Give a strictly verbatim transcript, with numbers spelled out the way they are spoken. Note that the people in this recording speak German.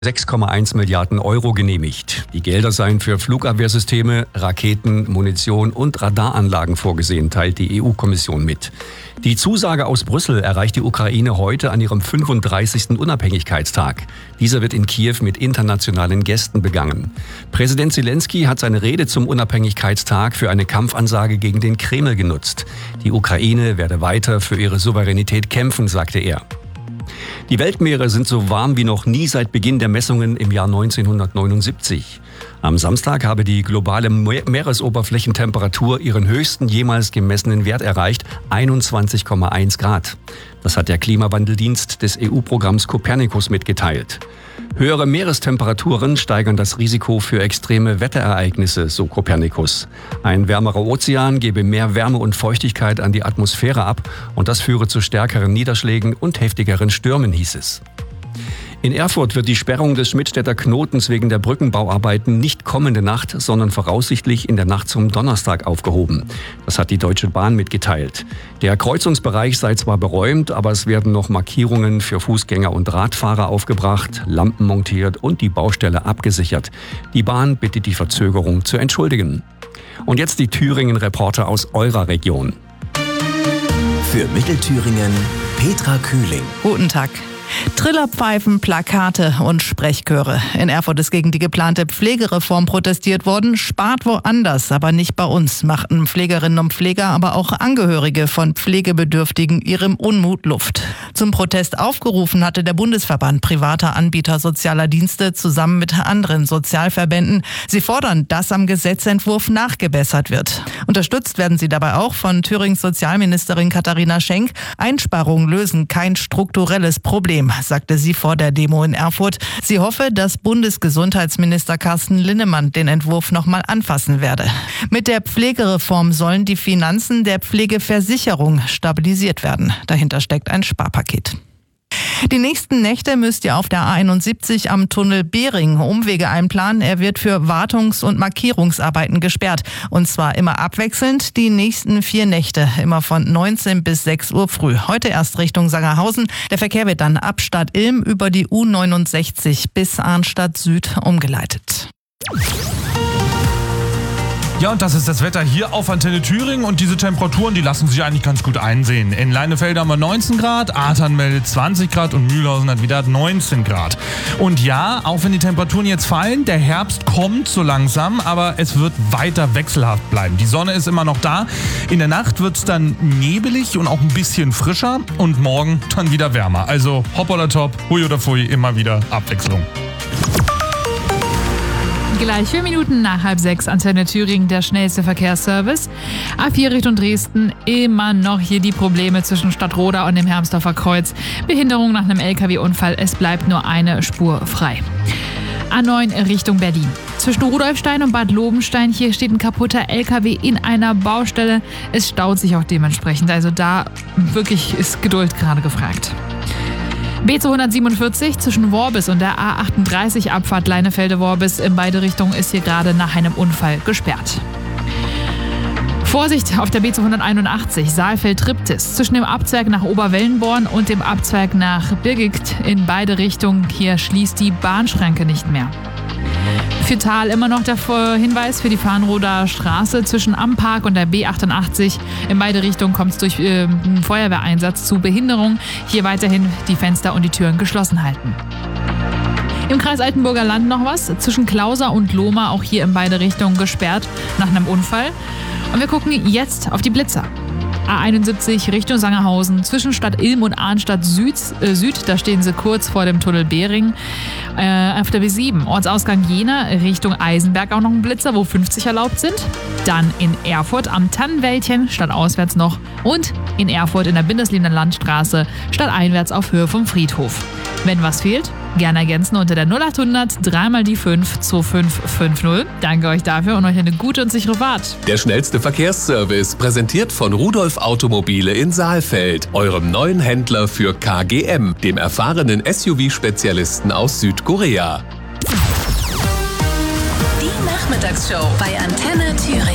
sechs Komma eins Milliarden Euro genehmigt. Die Gelder seien für Flugabwehrsysteme, Raketen, Munition und Radaranlagen vorgesehen, teilt die E U-Kommission mit. Die Zusage aus Brüssel erreicht die Ukraine heute an ihrem fünfunddreißigsten Unabhängigkeitstag. Dieser wird in Kiew mit internationalen Gästen begangen. Präsident Zelensky hat seine Rede zum Unabhängigkeitstag für eine Kampfansage gegen den Kreml genutzt. Die Ukraine werde weiter für ihre Souveränität kämpfen, sagte er. Die Weltmeere sind so warm wie noch nie seit Beginn der Messungen im Jahr neunzehnhundertneunundsiebzig. Am Samstag habe die globale Meeresoberflächentemperatur ihren höchsten jemals gemessenen Wert erreicht, einundzwanzig Komma eins Grad. Das hat der Klimawandeldienst des E U-Programms Copernicus mitgeteilt. Höhere Meerestemperaturen steigern das Risiko für extreme Wetterereignisse, so Copernicus. Ein wärmerer Ozean gebe mehr Wärme und Feuchtigkeit an die Atmosphäre ab und das führe zu stärkeren Niederschlägen und heftigeren Stürmen, hieß es. In Erfurt wird die Sperrung des Schmidtstädter Knotens wegen der Brückenbauarbeiten nicht kommende Nacht, sondern voraussichtlich in der Nacht zum Donnerstag aufgehoben. Das hat die Deutsche Bahn mitgeteilt. Der Kreuzungsbereich sei zwar beräumt, aber es werden noch Markierungen für Fußgänger und Radfahrer aufgebracht, Lampen montiert und die Baustelle abgesichert. Die Bahn bittet die Verzögerung zu entschuldigen. Und jetzt die Thüringen-Reporter aus eurer Region. Für Mittelthüringen Petra Kühling. Guten Tag. Trillerpfeifen, Plakate und Sprechchöre. In Erfurt ist gegen die geplante Pflegereform protestiert worden. Spart woanders, aber nicht bei uns, machten Pflegerinnen und Pfleger, aber auch Angehörige von Pflegebedürftigen ihrem Unmut Luft. Zum Protest aufgerufen hatte der Bundesverband privater Anbieter sozialer Dienste zusammen mit anderen Sozialverbänden. Sie fordern, dass am Gesetzentwurf nachgebessert wird. Unterstützt werden sie dabei auch von Thürings Sozialministerin Katharina Schenk. Einsparungen lösen kein strukturelles Problem, sagte sie vor der Demo in Erfurt. Sie hoffe, dass Bundesgesundheitsminister Carsten Linnemann den Entwurf nochmal anfassen werde. Mit der Pflegereform sollen die Finanzen der Pflegeversicherung stabilisiert werden. Dahinter steckt ein Sparpaket. Die nächsten Nächte müsst ihr auf der A einundsiebzig am Tunnel Behring Umwege einplanen. Er wird für Wartungs- und Markierungsarbeiten gesperrt. Und zwar immer abwechselnd die nächsten vier Nächte, immer von neunzehn bis sechs Uhr früh. Heute erst Richtung Sangerhausen. Der Verkehr wird dann ab Stadt Ilm über die U neunundsechzig bis Arnstadt Süd umgeleitet. Ja, und das ist das Wetter hier auf Antenne Thüringen und diese Temperaturen, die lassen sich eigentlich ganz gut einsehen. In Leinefelde haben wir neunzehn Grad, Ahrtal meldet zwanzig Grad und Mühlhausen hat wieder neunzehn Grad. Und ja, auch wenn die Temperaturen jetzt fallen, der Herbst kommt so langsam, aber es wird weiter wechselhaft bleiben. Die Sonne ist immer noch da. In der Nacht wird es dann nebelig und auch ein bisschen frischer und morgen dann wieder wärmer. Also hopp oder top, hui oder pfui, immer wieder Abwechslung. Gleich vier Minuten nach halb sechs, Antenne Thüringen, der schnellste Verkehrsservice. A vier Richtung Dresden, immer noch hier die Probleme zwischen Stadtroda und dem Hermsdorfer Kreuz. Behinderung nach einem L K W-Unfall, es bleibt nur eine Spur frei. A neun Richtung Berlin. Zwischen Rudolfstein und Bad Lobenstein, hier steht ein kaputter L K W in einer Baustelle. Es staut sich auch dementsprechend, also da wirklich ist Geduld gerade gefragt. B Z hundertsiebenundvierzig zwischen Worbis und der A achtunddreißig Abfahrt Leinefelde-Worbis in beide Richtungen ist hier gerade nach einem Unfall gesperrt. Vorsicht auf der B Z hunderteinundachtzig Saalfeld-Triptis zwischen dem Abzweig nach Oberwellenborn und dem Abzweig nach Birgit in beide Richtungen. Hier schließt die Bahnschranke nicht mehr. Für Thal immer noch der Hinweis für die Farnroder Straße zwischen Ampark und der B achtundachtzig. In beide Richtungen kommt es durch äh, einen Feuerwehreinsatz zu Behinderung. Hier weiterhin die Fenster und die Türen geschlossen halten. Im Kreis Altenburger Land noch was. Zwischen Klauser und Lohmar, auch hier in beide Richtungen gesperrt nach einem Unfall. Und wir gucken jetzt auf die Blitzer. A einundsiebzig Richtung Sangerhausen, zwischen Stadt Ilm und Arnstadt Süd, äh, Süd, da stehen sie kurz vor dem Tunnel Behring. Äh, auf der B sieben, Ortsausgang Jena, Richtung Eisenberg auch noch ein Blitzer, wo fünfzig erlaubt sind. Dann in Erfurt am Tannenwäldchen, stadtauswärts noch. Und in Erfurt in der Bindesliebener Landstraße, stadteinwärts auf Höhe vom Friedhof. Wenn was fehlt, gerne ergänzen unter der null achthundert drei mal die fünf zwei fünf fünf null. Danke euch dafür und euch eine gute und sichere Fahrt. Der schnellste Verkehrsservice, präsentiert von Rudolf Automobile in Saalfeld, eurem neuen Händler für K G M, dem erfahrenen S U V-Spezialisten aus Südkorea. Die Nachmittagsshow bei Antenne Thüringen.